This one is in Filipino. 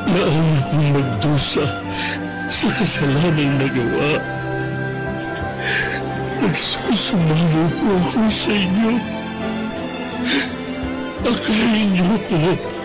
Nauna kong magdusa sa kasalanang nagawa. Nagsusumalo po ako sa inyo. Akayin niyo ko